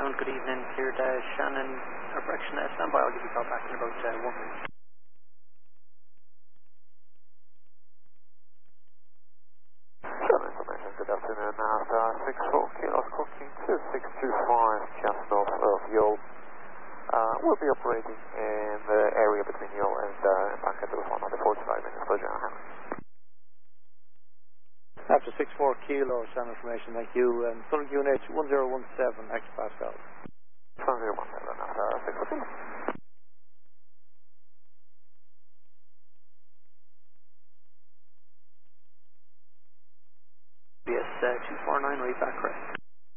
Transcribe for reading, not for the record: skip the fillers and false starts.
afternoon, good evening. Cleared Shannon, correction, stand by. I'll give you a call back in about 1 minute. Shannon information, good afternoon. NASA 64 kilos, cooking 2625 just north of Yole. We'll be operating in the area between Yole and Packet with another 45 minutes for General Hammer. After 64 kilo, Shannon information, thank you. Southern QNH 1017 hectopascal. 1017 after 64 kilos. BS 249, right back correct.